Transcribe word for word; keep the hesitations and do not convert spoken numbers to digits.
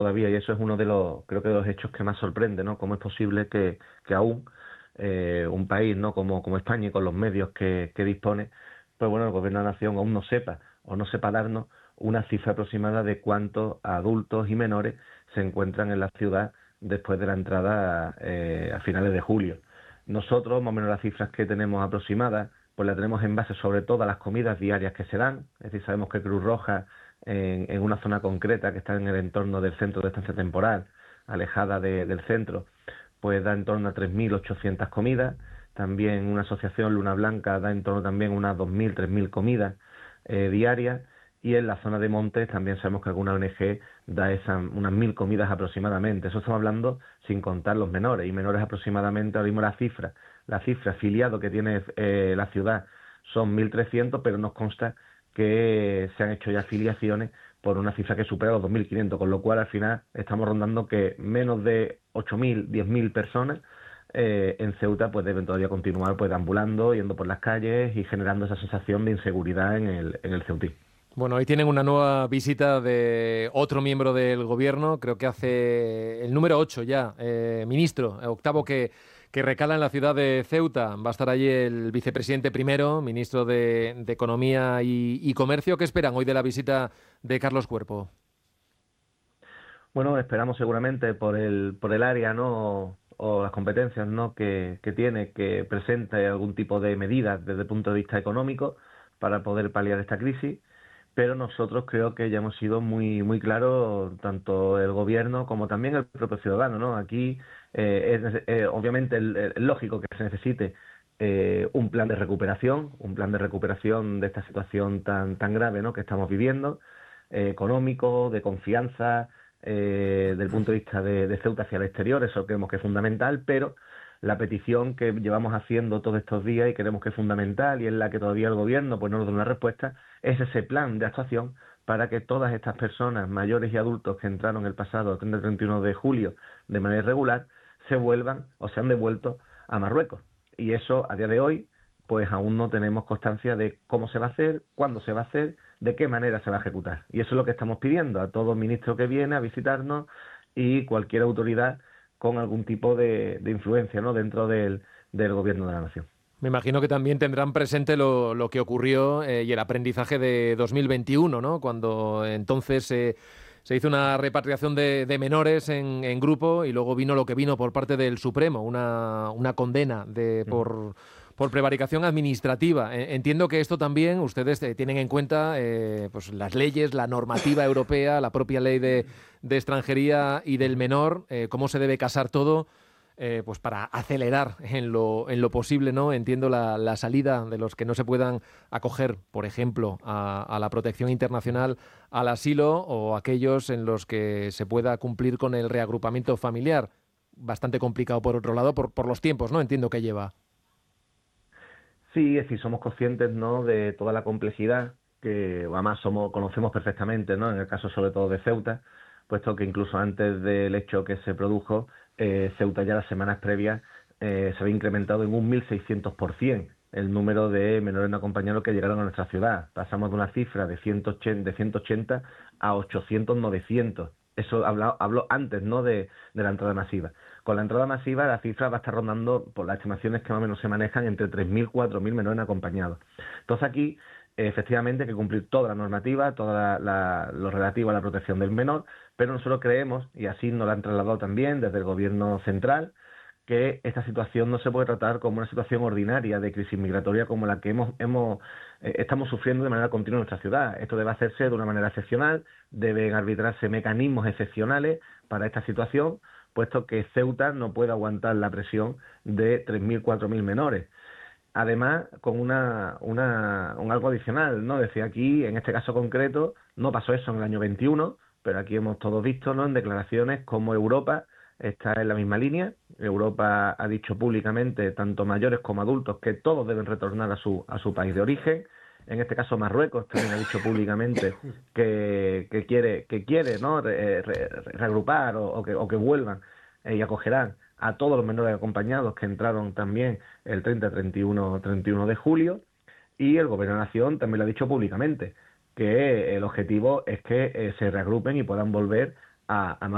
todavía, y eso es uno de los, creo que de los hechos que más sorprende, ¿no? Cómo es posible que, que aún eh, un país, ¿no? Como, como España y con los medios que, que dispone, pues bueno, el gobierno de la nación aún no sepa o no sepa darnos una cifra aproximada de cuántos adultos y menores se encuentran en la ciudad después de la entrada eh, a finales de julio. Nosotros, más o menos las cifras que tenemos aproximadas, pues las tenemos en base sobre todo a las comidas diarias que se dan, es decir, sabemos que Cruz Roja en, en una zona concreta que está en el entorno del centro de estancia temporal, alejada de, del centro, pues da en torno a tres mil ochocientas comidas. También una asociación Luna Blanca da en torno también a unas dos mil, tres mil comidas eh, diarias. Y en la zona de montes también sabemos que alguna O N G da esa, unas mil comidas aproximadamente. Eso estamos hablando sin contar los menores. Y menores aproximadamente, ahora mismo la cifra, la cifra afiliado que tiene eh, la ciudad son mil trescientos, pero nos consta que se han hecho ya afiliaciones por una cifra que supera los dos mil quinientos, con lo cual al final estamos rondando que menos de ocho mil, diez mil personas eh, en Ceuta pues deben todavía continuar pues ambulando, yendo por las calles y generando esa sensación de inseguridad en el, en el Ceutí. Bueno, hoy tienen una nueva visita de otro miembro del gobierno, creo que hace el número ocho ya, eh, ministro, octavo que, que recala en la ciudad de Ceuta. Va a estar allí el vicepresidente primero, ministro de, de Economía y, y Comercio. ¿Qué esperan hoy de la visita de Carlos Cuerpo? Bueno, esperamos seguramente por el, por el área, ¿no? O las competencias, ¿no? Que, que tiene, que presente algún tipo de medidas desde el punto de vista económico para poder paliar esta crisis. Pero nosotros creo que ya hemos sido muy muy claros, tanto el gobierno como también el propio ciudadano, ¿no? Aquí eh, es eh, obviamente el, el, es lógico que se necesite eh, un plan de recuperación, un plan de recuperación de esta situación tan tan grave, ¿no? Que estamos viviendo, eh, económico, de confianza, eh, del punto de vista de, de Ceuta hacia el exterior, eso creemos que es fundamental, pero la petición que llevamos haciendo todos estos días y creemos que es fundamental y es la que todavía el gobierno pues no nos da una respuesta, es ese plan de actuación para que todas estas personas mayores y adultos que entraron el pasado treinta y treinta y uno de julio de manera irregular se vuelvan o sean devueltos a Marruecos. Y eso a día de hoy pues aún no tenemos constancia de cómo se va a hacer, cuándo se va a hacer, de qué manera se va a ejecutar. Y eso es lo que estamos pidiendo a todo ministro que viene a visitarnos y cualquier autoridad con algún tipo de, de influencia, ¿no? Dentro del, del gobierno de la nación. Me imagino que también tendrán presente lo, lo que ocurrió eh, y el aprendizaje de dos mil veintiuno, ¿no? Cuando entonces eh, se hizo una repatriación de, de menores en, en grupo y luego vino lo que vino por parte del Supremo, una, una condena de, por, por prevaricación administrativa. Entiendo que esto también ustedes eh, tienen en cuenta eh, pues las leyes, la normativa europea, la propia ley de, de extranjería y del menor, eh, cómo se debe casar todo. Eh, pues para acelerar en lo, en lo posible, ¿no? Entiendo la, la salida de los que no se puedan acoger, por ejemplo, a, a la protección internacional, al asilo, o aquellos en los que se pueda cumplir con el reagrupamiento familiar. Bastante complicado, por otro lado, por, por los tiempos, ¿no? Entiendo que lleva. Sí, es decir, somos conscientes, ¿no? De toda la complejidad que además somos conocemos perfectamente, ¿no? En el caso sobre todo de Ceuta, puesto que incluso antes del hecho que se produjo, eh, Ceuta ya las semanas previas eh, se había incrementado en un mil seiscientos por ciento el número de menores no acompañados que llegaron a nuestra ciudad. Pasamos de una cifra de ciento ochenta, de ciento ochenta a ochocientos, novecientos. Eso habló, habló antes, ¿no? De, de la entrada masiva. Con la entrada masiva la cifra va a estar rondando, por las estimaciones que más o menos se manejan, entre tres mil, cuatro mil menores no acompañados. Entonces aquí efectivamente hay que cumplir toda la normativa, todo la, la, lo relativo a la protección del menor, pero nosotros creemos, y así nos lo han trasladado también desde el gobierno central, que esta situación no se puede tratar como una situación ordinaria de crisis migratoria como la que hemos, hemos eh, estamos sufriendo de manera continua en nuestra ciudad. Esto debe hacerse de una manera excepcional, deben arbitrarse mecanismos excepcionales para esta situación, puesto que Ceuta no puede aguantar la presión de tres mil, cuatro mil menores. Además, con una, una, un algo adicional, ¿no? Decía aquí, en este caso concreto, no pasó eso en el año veintiuno, pero aquí hemos todos visto, ¿no? En declaraciones como Europa está en la misma línea. Europa ha dicho públicamente, tanto mayores como adultos, que todos deben retornar a su, a su país de origen. En este caso, Marruecos también ha dicho públicamente que, que quiere, que quiere, ¿no? Re, re, reagrupar o, o, que, o que vuelvan eh, y acogerán a todos los menores acompañados que entraron también el treinta, treinta y uno, treinta y uno de julio, y el Gobierno de la Nación también lo ha dicho públicamente, que el objetivo es que eh, se reagrupen y puedan volver a, a